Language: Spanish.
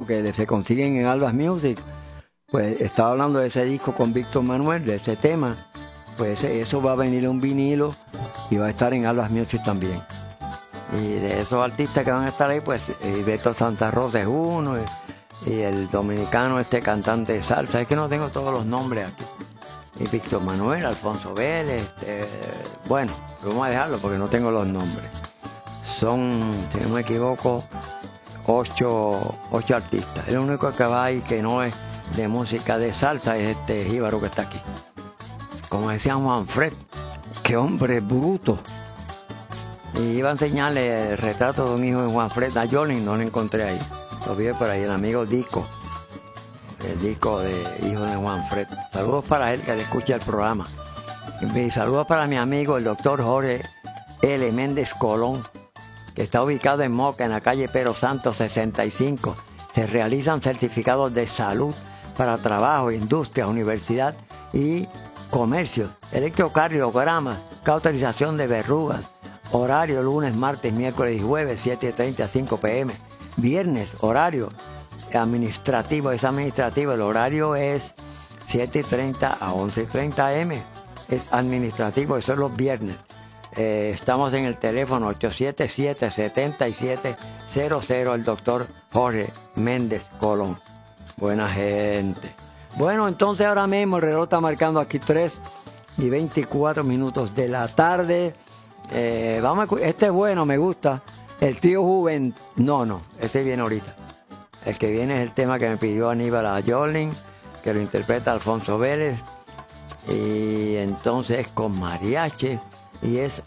que se consiguen en Albas Music. Pues estaba hablando de ese disco con Víctor Manuel, de ese tema. Pues eso va a venir en un vinilo y va a estar en Albas Music también. Y de esos artistas que van a estar ahí, pues Beto Santa Rosa es uno, y el dominicano cantante de salsa. Es que no tengo todos los nombres aquí. Y Víctor Manuel, Alfonso Vélez, bueno, vamos a dejarlo porque no tengo los nombres. Son, si no me equivoco, 8 artistas. El único que va ahí que no es de música de salsa es este jíbaro que está aquí. Como decía Juan Fred, qué hombre bruto. Y iba a enseñarle el retrato de un hijo de Juan Fred a Jolin, no lo encontré ahí. Lo vi por ahí, el amigo Dico. El disco de hijo de Juan Fred. Saludos para él que le escucha el programa. Y saludos para mi amigo el doctor Jorge L. Méndez Colón, que está ubicado en Moca, en la calle Pero Santos 65. Se realizan certificados de salud para trabajo, industria, universidad y comercio. Electrocardiograma, cauterización de verrugas. Horario lunes, martes, miércoles y jueves, 7:30 a 5 p.m. Viernes, horario administrativo, es administrativo, el horario es 7:30 a 11:30 am, es administrativo, eso es los viernes. Estamos en el teléfono 877-7700, el doctor Jorge Méndez Colón. Buena gente. Bueno, entonces ahora mismo el reloj está marcando aquí 3:24 de la tarde. Este es bueno, me gusta. El tío Juven, no, ese viene ahorita. El que viene es el tema que me pidió Aníbal a Jolin, que lo interpreta Alfonso Vélez. Y entonces con mariachi. Y es